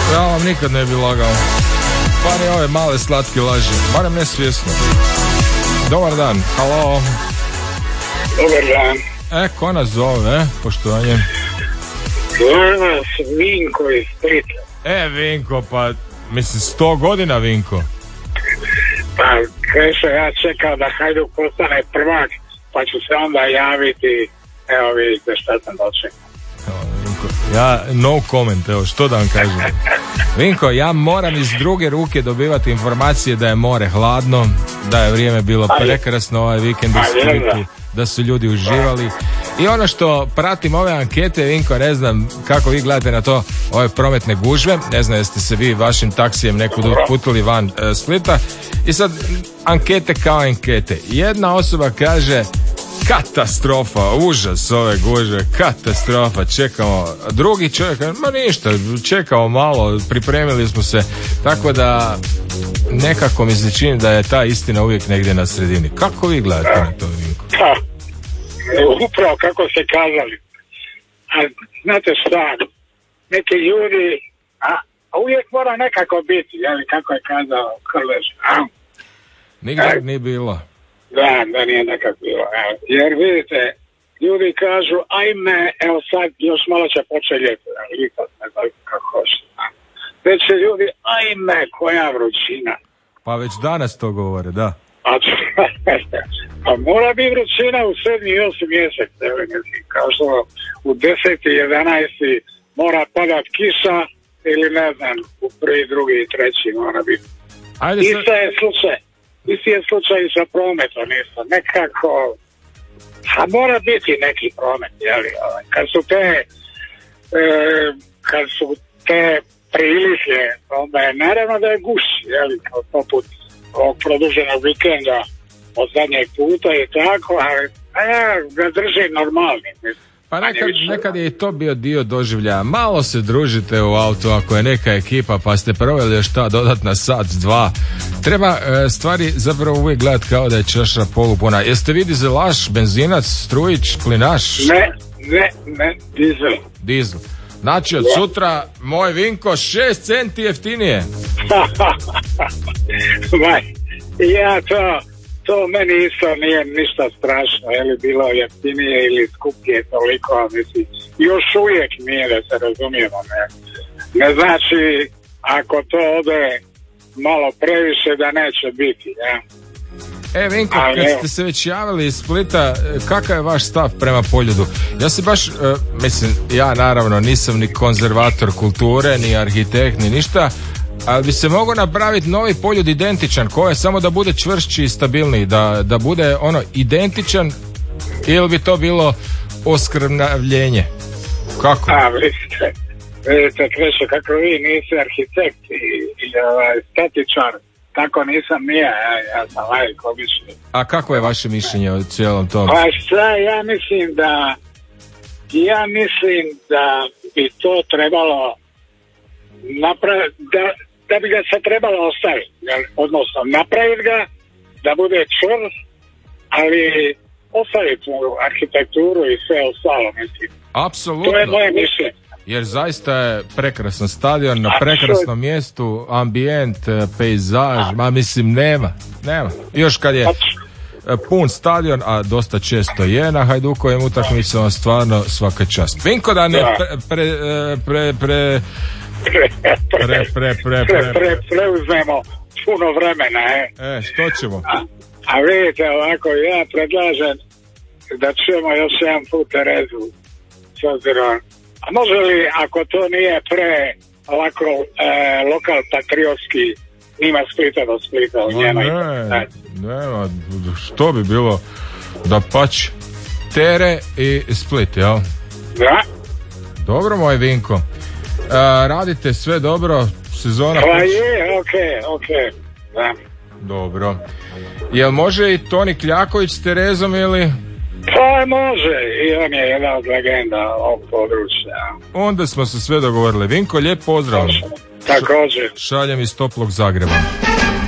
Ja vam nikad ne bi lagao. Pa ni ove male slatke laži. Barem ne svjesno. Dobar dan, halo. Dobar dan. Ko nas zove, poštovanje? Zove nas Vinko iz Splita. Vinko, pa mislim 100 godina Vinko. Pa kreše, ja čekao da Hajduk postane prvak, pa ću se onda javiti. Evo vidite šta sam dočekao. Ja no comment, evo što da vam kažem. Vinko, ja moram iz druge ruke dobivati informacije da je more hladno, da je vrijeme bilo prekrasno ovaj vikend u Splitu, da su ljudi uživali. I ono što pratim ove ankete, Vinko, ne znam kako vi gledate na to, ove prometne gužve, ne znam jeste se vi vašim taksijem nekud putili van Splita. I sad, ankete kao ankete. Jedna osoba kaže katastrofa, užas ove gužve, katastrofa, čekamo. Drugi čovjek, ma ništa, čekamo malo, pripremili smo se, tako da nekako mi se čini da je ta istina uvijek negdje na sredini. Kako vi gledate na to, Vinko? Pa, upravo kako ste kazali. A znate šta, neki ljudi, a uvijek mora nekako biti, jeli, kako je kazao Krlež. Nikad nije bilo. Da nije nekako bilo. Jer vidite, ljudi kažu, ajme, evo sad još malo će početi ljeto, ne znam kako hoće. Već će ljudi, ajme, koja vrućina. Pa već danas to govore, da. Pa mora biti vrućina u 7. i 8. mjesec, kao što u 10. i 11. mora padat kiša, ili ne znam, u 1., 2. i 3. mora biti. Isti je slučaj sa prometom, isto. Nekako, a mora biti neki promet, jeli? Kad su te prilike, onda je naravno da je guš, jeli, kao poput ovog produženog vikenda od zadnjeg puta i tako, ali ja ga držim normalnim, mislim. Pa nekad je i to bio dio doživljaja. Malo se družite u autu ako je neka ekipa pa ste proveli još ta dodatna sat, 2. Treba stvari zapravo uvijek gledati kao da je čaša polupuna. Jeste vi dizelaš, benzinac, strujić, plinaš? Ne, Dizel. Znači od sutra moj Vinko 6 centi jeftinije. Ja to meni isto nije ništa strašno, je li bilo jeftinije ili skuplje toliko, mislim, još uvijek nije, da se razumijemo, ne znači ako to ode malo previše da neće biti, ja. Vinko, kad ste se već javili iz Splita, kakav je vaš stav prema Poljudu? Ja se baš, mislim, ja naravno nisam ni konzervator kulture, ni arhitekt, ni ništa, ali bi se mogao napraviti novi Poljud identičan, koji je samo da bude čvršći i stabilniji, da bude ono identičan, ili bi to bilo oskrnavljenje? Kako? Vidite, Kreše, kako vi niste arhitekt i statičar, tako nisam nije, ja sam lajk obični. A kako je vaše mišljenje o cijelom tom? Pa šta, ja mislim da bi to trebalo napraviti, da bi ga se trebalo ostaviti, odnosno napraviti ga da bude čvrst, ali ostaviti mu arhitekturu i sve ostalo, mislim. Apsolutno. To je moje mišljenje. Jer zaista je prekrasan stadion, na prekrasnom mjestu, ambijent, pejzaž, mislim nema. Još kad je pun stadion, a dosta često je na Hajdukovim utakmicama, stvarno svaka čast. Vinko, da ne preuzmemo puno vremena, što ćemo? A vidite, ovako, ja predlažem da čujemo još jedan put Terezu, s obzirom. A može li, ako to nije ovako lokal patriotski, nima Splita do Splita u njenoj? Ne, što bi bilo da pač Tere i Split, jel? Da. Dobro, moj Vinko. Radite sve dobro, sezona... Pa je, okej, da. Dobro. Jel može i Toni Kljaković s Terezom ili... Pa može, i on je jedna od legenda ovog područja. Onda smo se sve dogovorili. Vinko, lijep pozdrav. Također. Šaljem iz toplog Zagreba.